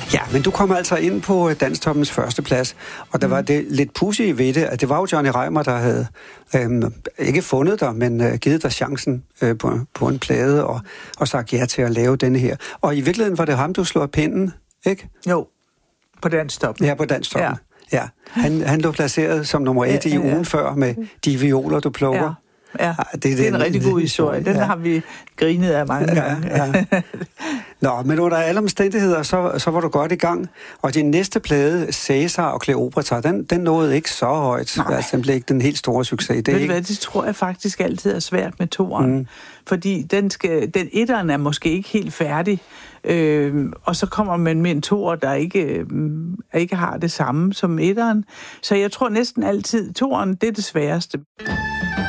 Ja, men du kom altså ind på Danstoppens første plads, og der var det lidt pudsige ved det, at det var jo Johnny Reimer, der havde ikke fundet dig, men givet dig chancen på en plade og sagt ja til at lave denne her. Og i virkeligheden var det ham, du slår pinden, ikke? Jo, på Danstoppen. Ja, på Danstoppen. Ja. Han lå placeret som nummer 1 i ugen før med de violer, du plukker. Ja, det er en rigtig god historie. Den har vi grinet af mange gange. Ja. Nå, men under alle omstændigheder, så var du godt i gang. Og din næste plade, Cæsar og Kleopatra, den nåede ikke så højt. Altså, den blev ikke den helt store succes. Det tror jeg faktisk altid er svært med toeren. Fordi den etteren er måske ikke helt færdig. Og så kommer man med en toer, der ikke har det samme som etteren. Så jeg tror næsten altid, toeren, det er det sværeste.